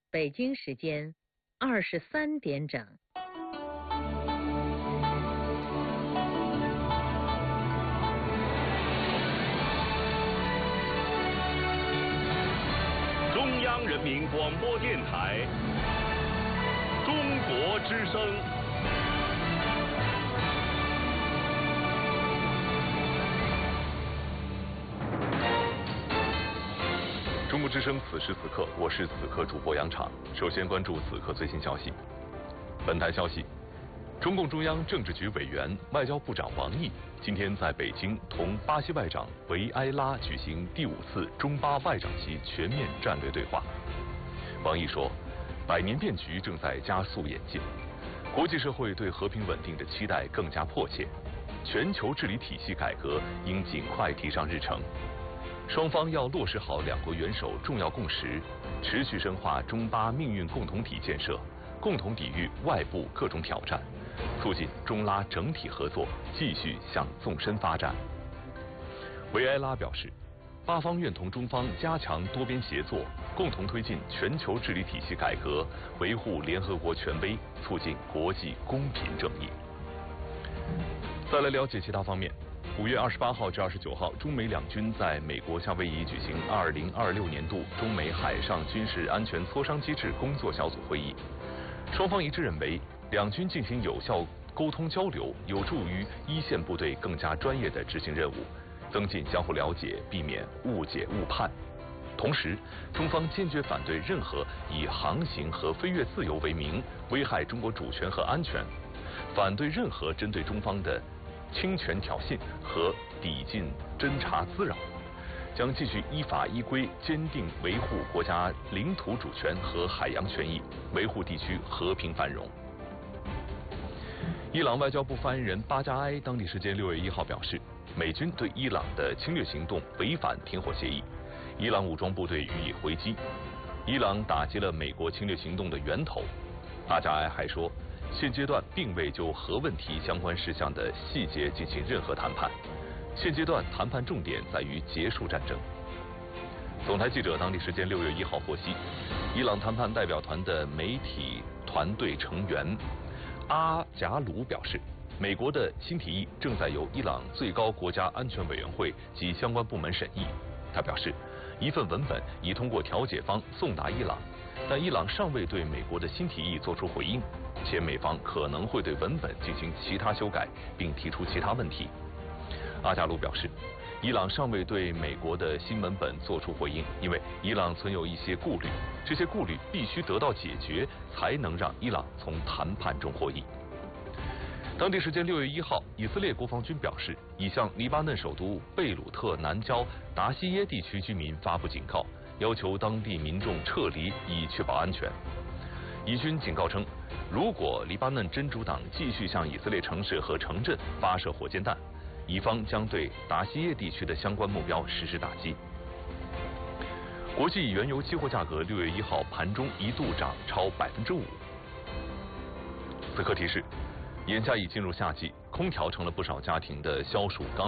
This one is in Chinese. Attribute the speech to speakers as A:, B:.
A: 北京时间23点整。
B: 中央人民广播电台中国之声。中国之声，此时此刻，我是此刻主播杨昶。首先关注此刻最新消息。本台消息，中共中央政治局委员、外交部长王毅今天在北京同巴西外长维埃拉举行第5次中巴外长级全面战略对话。王毅说，100年变局正在加速演进，国际社会对和平稳定的期待更加迫切，全球治理体系改革应尽快提上日程。双方要落实好2国元首重要共识，持续深化中巴命运共同体建设，共同抵御外部各种挑战，促进中拉整体合作继续向纵深发展。维埃拉表示，巴方愿同中方加强多边协作，共同推进全球治理体系改革，维护联合国权威，促进国际公平正义。再来了解其他方面。5月28号至29号，中美两军在美国夏威夷举行2026年度中美海上军事安全磋商机制工作小组会议。双方一致认为，两军进行有效沟通交流，有助于一线部队更加专业地执行任务，增进相互了解，避免误解误判。同时，中方坚决反对任何以航行和飞越自由为名危害中国主权和安全，反对任何针对中方的侵权挑衅和抵近侦察滋扰，将继续依法依规坚定维护国家领土主权和海洋权益，维护地区和平繁荣。伊朗外交部发言人巴加埃当地时间6月1号表示，美军对伊朗的侵略行动违反停火协议，伊朗武装部队予以回击，伊朗打击了美国侵略行动的源头。巴加埃还说，现阶段并未就核问题相关事项的细节进行任何谈判，现阶段谈判重点在于结束战争。总台记者当地时间6月1号获悉，伊朗谈判代表团的媒体团队成员阿贾鲁表示，美国的新提议正在由伊朗最高国家安全委员会及相关部门审议。他表示，一份文本已通过调解方送达伊朗，但伊朗尚未对美国的新提议作出回应，且美方可能会对文本进行其他修改，并提出其他问题。阿加鲁表示，伊朗尚未对美国的新文本作出回应，因为伊朗存有一些顾虑，这些顾虑必须得到解决，才能让伊朗从谈判中获益。当地时间6月1号，以色列国防军表示，已向黎巴嫩首都贝鲁特南郊达西耶地区居民发布警告，要求当地民众撤离，以确保安全。以军警告称，如果黎巴嫩真主党继续向以色列城市和城镇发射火箭弹，以方将对达西耶地区的相关目标实施打击。国际原油期货价格6月1号盘中一度涨超5%。此刻提示，眼下已进入夏季，空调成了不少家庭的消暑刚